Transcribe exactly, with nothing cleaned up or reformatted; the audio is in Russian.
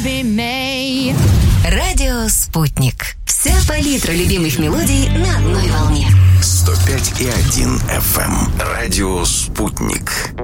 be me. Радио «Спутник». Вся палитра любимых мелодий на одной волне. сто пять и один эф эм. Радио «Спутник».